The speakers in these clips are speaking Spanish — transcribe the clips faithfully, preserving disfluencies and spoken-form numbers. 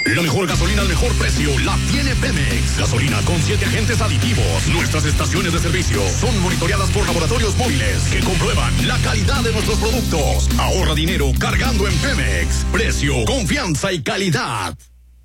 La mejor gasolina al mejor precio la tiene Pemex. Gasolina con siete agentes aditivos. Nuestras estaciones de servicio son monitoreadas por laboratorios móviles que comprueban la calidad de nuestros productos. Ahorra dinero cargando en Pemex. Precio, confianza y calidad.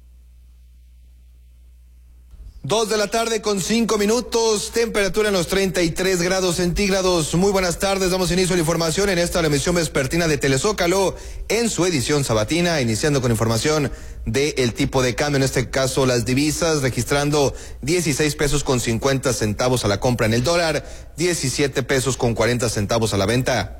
Dos de la tarde con cinco minutos, temperatura en los treinta y tres grados centígrados. Muy buenas tardes, damos inicio a la información en esta la emisión vespertina de Telezócalo en su edición sabatina, iniciando con información del tipo de cambio, en este caso las divisas, registrando dieciséis pesos con cincuenta centavos a la compra en el dólar, diecisiete pesos con cuarenta centavos a la venta.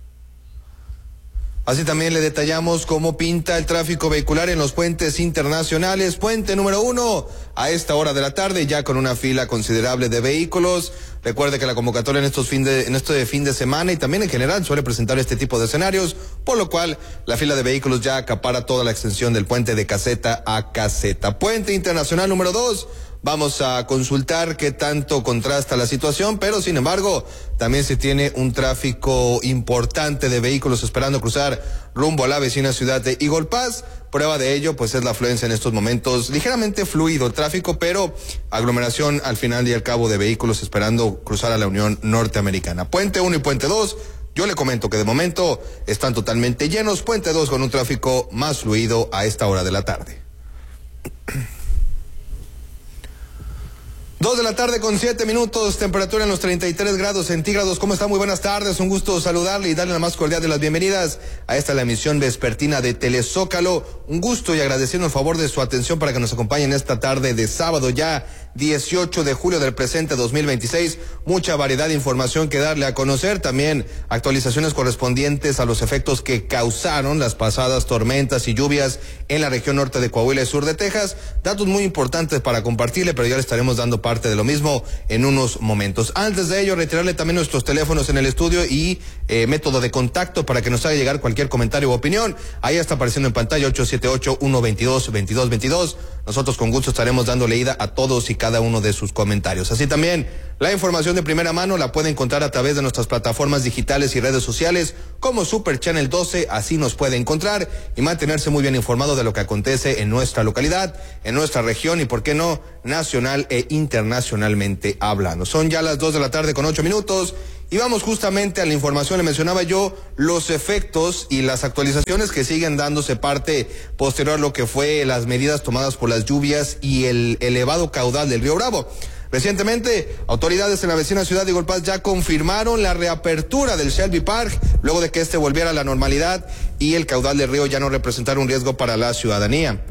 Así también le detallamos cómo pinta el tráfico vehicular en los puentes internacionales. Puente número uno, a esta hora de la tarde, ya con una fila considerable de vehículos. Recuerde que la convocatoria en estos fin de, en este fin de semana y también en general suele presentar este tipo de escenarios, por lo cual la fila de vehículos ya acapara toda la extensión del puente de caseta a caseta. Puente internacional número dos. Vamos a consultar qué tanto contrasta la situación, pero sin embargo, también se tiene un tráfico importante de vehículos esperando cruzar rumbo a la vecina ciudad de Eagle Pass. Prueba de ello, pues, es la afluencia en estos momentos. Ligeramente fluido el tráfico, pero aglomeración al final y al cabo de vehículos esperando cruzar a la Unión Norteamericana. Puente uno y Puente dos. Yo le comento que de momento están totalmente llenos. Puente dos con un tráfico más fluido a esta hora de la tarde. Dos de la tarde con siete minutos, temperatura en los treinta y tres grados centígrados. ¿Cómo está? Muy buenas tardes, un gusto saludarle y darle la más cordial de las bienvenidas a esta la emisión vespertina de Telezócalo. Un gusto y agradeciendo el favor de su atención para que nos acompañen esta tarde de sábado ya dieciocho de julio del presente dos mil veintiséis. Mucha variedad de información que darle a conocer, también actualizaciones correspondientes a los efectos que causaron las pasadas tormentas y lluvias en la región norte de Coahuila y sur de Texas. Datos muy importantes para compartirle, pero ya le estaremos dando parte de lo mismo en unos momentos. Antes de ello, retirarle también nuestros teléfonos en el estudio y eh, método de contacto para que nos haga llegar cualquier comentario u opinión. Ahí está apareciendo en pantalla ocho siete ocho, uno dos dos, veintidós veintidós. Nosotros con gusto estaremos dando leída a todos y cada uno de sus comentarios. Así también, la información de primera mano la puede encontrar a través de nuestras plataformas digitales y redes sociales como Super Channel doce, así nos puede encontrar y mantenerse muy bien informado de lo que acontece en nuestra localidad, en nuestra región y, por qué no, nacional e internacionalmente hablando. Son ya las dos de la tarde con ocho minutos y vamos justamente a la información. Le mencionaba yo los efectos y las actualizaciones que siguen dándose parte posterior a lo que fue las medidas tomadas por las lluvias y el elevado caudal del río Bravo. Recientemente, autoridades en la vecina ciudad de Eagle Pass ya confirmaron la reapertura del Shelby Park, luego de que este volviera a la normalidad y el caudal del río ya no representara un riesgo para la ciudadanía.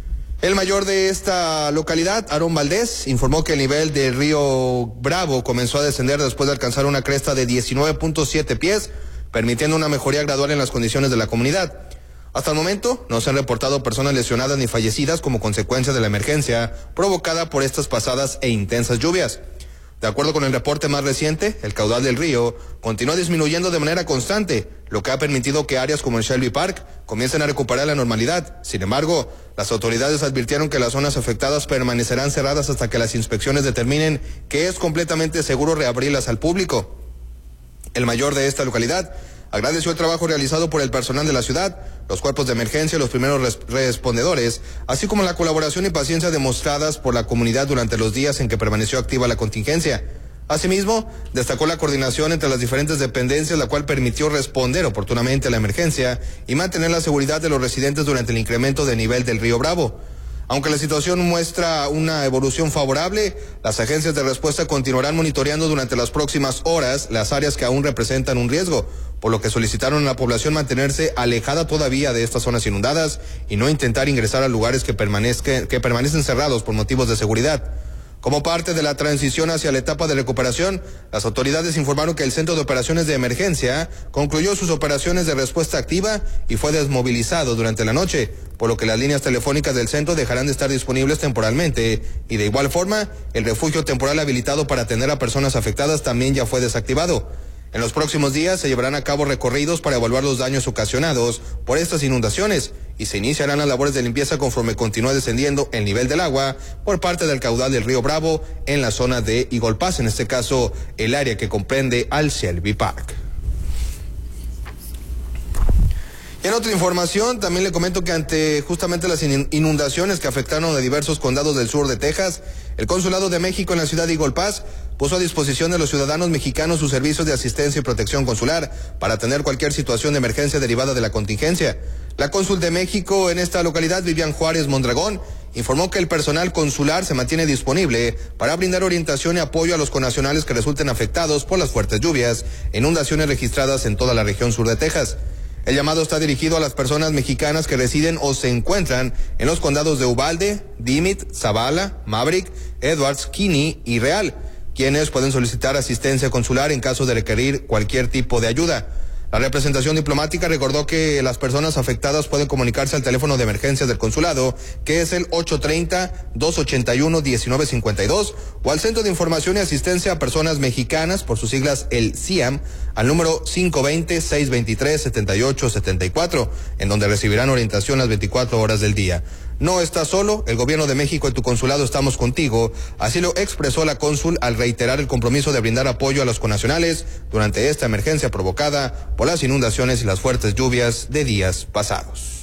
El mayor de esta localidad, Aarón Valdés, informó que el nivel del río Bravo comenzó a descender después de alcanzar una cresta de diecinueve punto siete pies, permitiendo una mejoría gradual en las condiciones de la comunidad. Hasta el momento no se han reportado personas lesionadas ni fallecidas como consecuencia de la emergencia provocada por estas pasadas e intensas lluvias. De acuerdo con el reporte más reciente, el caudal del río continúa disminuyendo de manera constante, lo que ha permitido que áreas como el Shelby Park comiencen a recuperar la normalidad. Sin embargo, las autoridades advirtieron que las zonas afectadas permanecerán cerradas hasta que las inspecciones determinen que es completamente seguro reabrirlas al público. El mayor de esta localidad agradeció el trabajo realizado por el personal de la ciudad, los cuerpos de emergencia y los primeros res- respondedores, así como la colaboración y paciencia demostradas por la comunidad durante los días en que permaneció activa la contingencia. Asimismo, destacó la coordinación entre las diferentes dependencias, la cual permitió responder oportunamente a la emergencia y mantener la seguridad de los residentes durante el incremento de nivel del río Bravo. Aunque la situación muestra una evolución favorable, las agencias de respuesta continuarán monitoreando durante las próximas horas las áreas que aún representan un riesgo, por lo que solicitaron a la población mantenerse alejada todavía de estas zonas inundadas y no intentar ingresar a lugares que permanezcan, que permanecen cerrados por motivos de seguridad. Como parte de la transición hacia la etapa de recuperación, las autoridades informaron que el Centro de Operaciones de Emergencia concluyó sus operaciones de respuesta activa y fue desmovilizado durante la noche, por lo que las líneas telefónicas del centro dejarán de estar disponibles temporalmente y de igual forma, el refugio temporal habilitado para atender a personas afectadas también ya fue desactivado. En los próximos días se llevarán a cabo recorridos para evaluar los daños ocasionados por estas inundaciones y se iniciarán las labores de limpieza conforme continúe descendiendo el nivel del agua por parte del caudal del río Bravo en la zona de Eagle Pass, en este caso el área que comprende al Shelby Park. En otra información, también le comento que ante justamente las inundaciones que afectaron a diversos condados del sur de Texas, el Consulado de México en la ciudad de Eagle Pass puso a disposición de los ciudadanos mexicanos sus servicios de asistencia y protección consular para atender cualquier situación de emergencia derivada de la contingencia. La cónsul de México en esta localidad, Vivian Juárez Mondragón, informó que el personal consular se mantiene disponible para brindar orientación y apoyo a los connacionales que resulten afectados por las fuertes lluvias e inundaciones registradas en toda la región sur de Texas. El llamado está dirigido a las personas mexicanas que residen o se encuentran en los condados de Uvalde, Dimmitt, Zavala, Maverick, Edwards, Kinney y Real, quienes pueden solicitar asistencia consular en caso de requerir cualquier tipo de ayuda. La representación diplomática recordó que las personas afectadas pueden comunicarse al teléfono de emergencias del consulado, que es el ocho tres cero, dos ocho uno, uno nueve cinco dos, o al Centro de Información y Asistencia a Personas Mexicanas, por sus siglas el C I A M, al número cinco dos cero, seis dos tres, siete ocho siete cuatro, en donde recibirán orientación las veinticuatro horas del día. No estás solo, el gobierno de México y tu consulado estamos contigo, así lo expresó la cónsul al reiterar el compromiso de brindar apoyo a los connacionales durante esta emergencia provocada por las inundaciones y las fuertes lluvias de días pasados.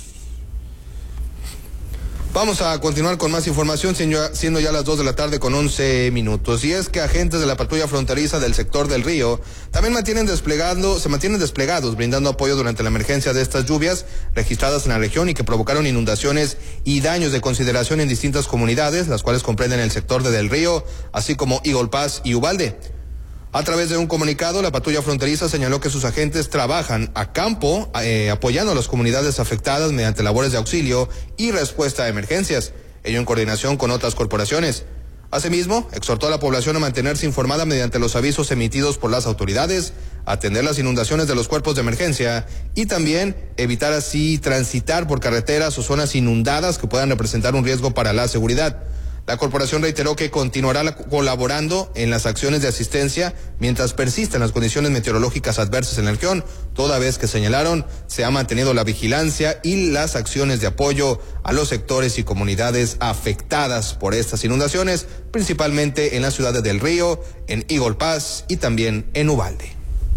Vamos a continuar con más información, siendo ya las dos de la tarde con once minutos. Y es que agentes de la patrulla fronteriza del sector del Río también mantienen desplegando, se mantienen desplegados, brindando apoyo durante la emergencia de estas lluvias registradas en la región y que provocaron inundaciones y daños de consideración en distintas comunidades, las cuales comprenden el sector de Del Río, así como Eagle Pass y Uvalde. A través de un comunicado, la patrulla fronteriza señaló que sus agentes trabajan a campo eh, apoyando a las comunidades afectadas mediante labores de auxilio y respuesta a emergencias, ello en coordinación con otras corporaciones. Asimismo, exhortó a la población a mantenerse informada mediante los avisos emitidos por las autoridades, atender las inundaciones de los cuerpos de emergencia y también evitar así transitar por carreteras o zonas inundadas que puedan representar un riesgo para la seguridad. La corporación reiteró que continuará la, colaborando en las acciones de asistencia mientras persistan las condiciones meteorológicas adversas en la región, toda vez que señalaron se ha mantenido la vigilancia y las acciones de apoyo a los sectores y comunidades afectadas por estas inundaciones, principalmente en las ciudades del Río, en Eagle Pass y también en Uvalde.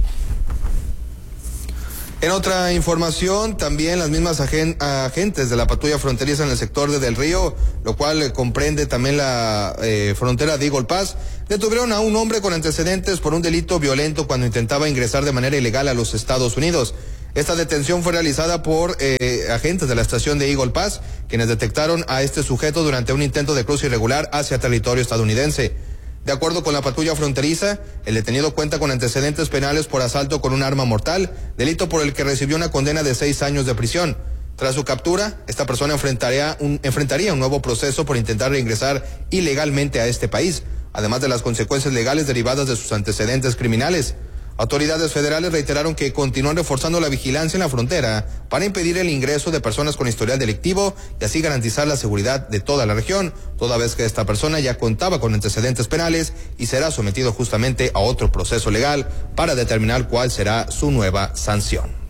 En otra información, también las mismas agen- agentes de la patrulla fronteriza en el sector de Del Río, lo cual eh, comprende también la eh, frontera de Eagle Pass, detuvieron a un hombre con antecedentes por un delito violento cuando intentaba ingresar de manera ilegal a los Estados Unidos. Esta detención fue realizada por eh, agentes de la estación de Eagle Pass, quienes detectaron a este sujeto durante un intento de cruce irregular hacia territorio estadounidense. De acuerdo con la patrulla fronteriza, el detenido cuenta con antecedentes penales por asalto con un arma mortal, delito por el que recibió una condena de seis años de prisión. Tras su captura, esta persona enfrentaría un, enfrentaría un nuevo proceso por intentar reingresar ilegalmente a este país, además de las consecuencias legales derivadas de sus antecedentes criminales. Autoridades federales reiteraron que continúan reforzando la vigilancia en la frontera para impedir el ingreso de personas con historial delictivo y así garantizar la seguridad de toda la región, toda vez que esta persona ya contaba con antecedentes penales y será sometido justamente a otro proceso legal para determinar cuál será su nueva sanción.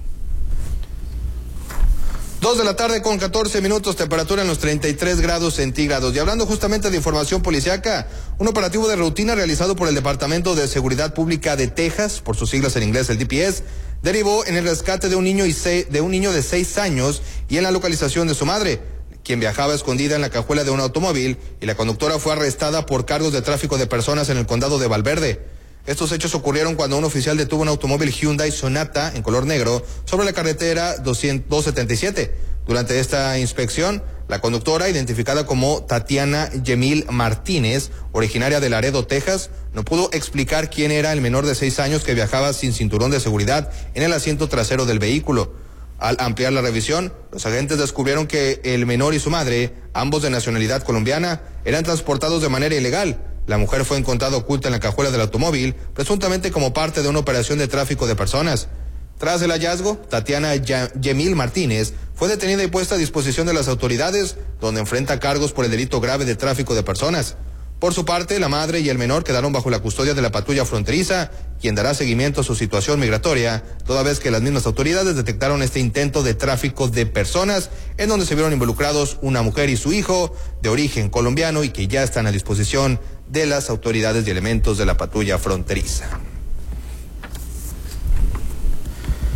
Dos de la tarde con catorce minutos, temperatura en los treinta y tres grados centígrados. Y hablando justamente de información policiaca, un operativo de rutina realizado por el Departamento de Seguridad Pública de Texas, por sus siglas en inglés el D P S, derivó en el rescate de un niño y se, de un niño de seis años y en la localización de su madre, quien viajaba escondida en la cajuela de un automóvil, y la conductora fue arrestada por cargos de tráfico de personas en el condado de Valverde. Estos hechos ocurrieron cuando un oficial detuvo un automóvil Hyundai Sonata en color negro sobre la carretera doscientos setenta y siete. Durante esta inspección, la conductora, identificada como Tatiana Yemil Martínez, originaria de Laredo, Texas, no pudo explicar quién era el menor de seis años que viajaba sin cinturón de seguridad en el asiento trasero del vehículo. Al ampliar la revisión, los agentes descubrieron que el menor y su madre, ambos de nacionalidad colombiana, eran transportados de manera ilegal. La mujer fue encontrada oculta en la cajuela del automóvil, presuntamente como parte de una operación de tráfico de personas. Tras el hallazgo, Tatiana Yemil Martínez fue detenida y puesta a disposición de las autoridades, donde enfrenta cargos por el delito grave de tráfico de personas. Por su parte, la madre y el menor quedaron bajo la custodia de la patrulla fronteriza, quien dará seguimiento a su situación migratoria, toda vez que las mismas autoridades detectaron este intento de tráfico de personas, en donde se vieron involucrados una mujer y su hijo, de origen colombiano, y que ya están a disposición de las autoridades y elementos de la patrulla fronteriza.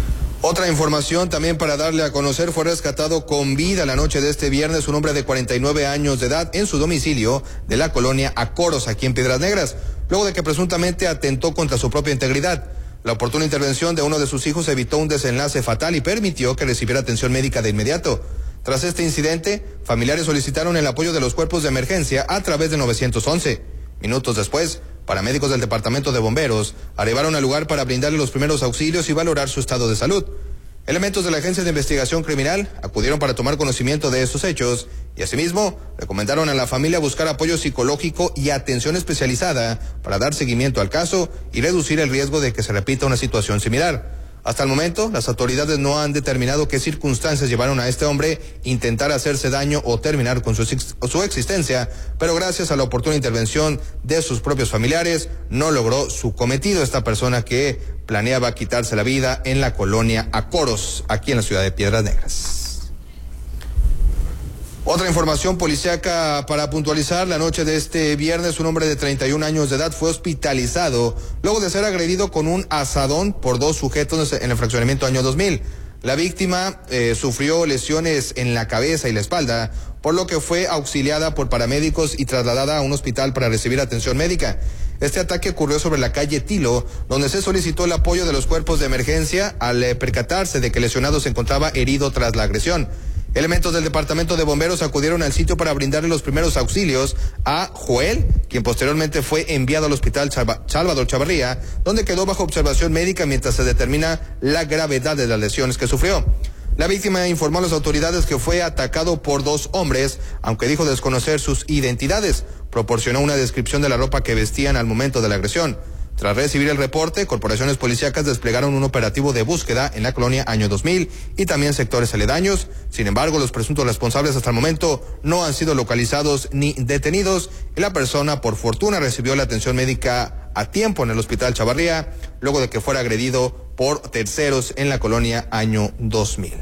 Otra información también para darle a conocer: fue rescatado con vida la noche de este viernes un hombre de cuarenta y nueve años de edad en su domicilio de la colonia Acoros, aquí en Piedras Negras, luego de que presuntamente atentó contra su propia integridad. La oportuna intervención de uno de sus hijos evitó un desenlace fatal y permitió que recibiera atención médica de inmediato. Tras este incidente, familiares solicitaron el apoyo de los cuerpos de emergencia a través de nueve once. Minutos después, paramédicos del departamento de bomberos arribaron al lugar para brindarle los primeros auxilios y valorar su estado de salud. Elementos de la Agencia de Investigación Criminal acudieron para tomar conocimiento de estos hechos y asimismo recomendaron a la familia buscar apoyo psicológico y atención especializada para dar seguimiento al caso y reducir el riesgo de que se repita una situación similar. Hasta el momento, las autoridades no han determinado qué circunstancias llevaron a este hombre a intentar hacerse daño o terminar con su, su existencia, pero gracias a la oportuna intervención de sus propios familiares, no logró su cometido. Esta persona que planeaba quitarse la vida en la colonia Acoros, aquí en la ciudad de Piedras Negras. Otra información policíaca para puntualizar: la noche de este viernes un hombre de treinta y un años de edad fue hospitalizado luego de ser agredido con un azadón por dos sujetos en el fraccionamiento año dos mil. La víctima eh, sufrió lesiones en la cabeza y la espalda, por lo que fue auxiliada por paramédicos y trasladada a un hospital para recibir atención médica. Este ataque ocurrió sobre la calle Tilo, donde se solicitó el apoyo de los cuerpos de emergencia al eh, percatarse de que el lesionado se encontraba herido tras la agresión. Elementos del departamento de bomberos acudieron al sitio para brindarle los primeros auxilios a Joel, quien posteriormente fue enviado al hospital Salvador Chavarría, donde quedó bajo observación médica mientras se determina la gravedad de las lesiones que sufrió. La víctima informó a las autoridades que fue atacado por dos hombres, aunque dijo desconocer sus identidades. Proporcionó una descripción de la ropa que vestían al momento de la agresión. Tras recibir el reporte, corporaciones policíacas desplegaron un operativo de búsqueda en la colonia Año dos mil y también sectores aledaños. Sin embargo, los presuntos responsables hasta el momento no han sido localizados ni detenidos y la persona, por fortuna, recibió la atención médica a tiempo en el hospital Chavarría, luego de que fuera agredido por terceros en la colonia Año dos mil.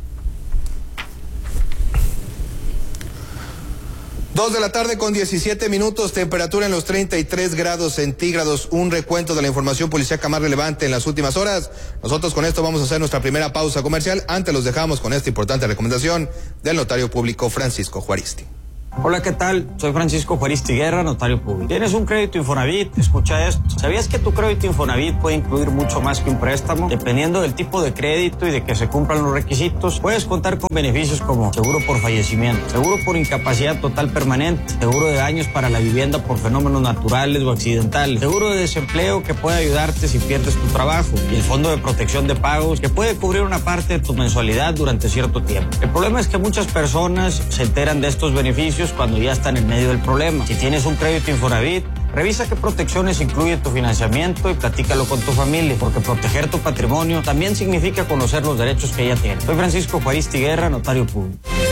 Dos de la tarde con diecisiete minutos, temperatura en los treinta y tres grados centígrados, un recuento de la información policíaca más relevante en las últimas horas. Nosotros con esto vamos a hacer nuestra primera pausa comercial. Antes los dejamos con esta importante recomendación del notario público Francisco Juaristi. Hola, ¿qué tal? Soy Francisco Juaristi Guerra, notario público. ¿Tienes un crédito Infonavit? Escucha esto. ¿Sabías que tu crédito Infonavit puede incluir mucho más que un préstamo? Dependiendo del tipo de crédito y de que se cumplan los requisitos, puedes contar con beneficios como seguro por fallecimiento, seguro por incapacidad total permanente, seguro de daños para la vivienda por fenómenos naturales o accidentales, seguro de desempleo que puede ayudarte si pierdes tu trabajo y el fondo de protección de pagos que puede cubrir una parte de tu mensualidad durante cierto tiempo. El problema es que muchas personas se enteran de estos beneficios cuando ya están en medio del problema. Si tienes un crédito Infonavit, revisa qué protecciones incluye tu financiamiento y platícalo con tu familia, porque proteger tu patrimonio también significa conocer los derechos que ella tiene. Soy Francisco Juaristi Guerra, notario público.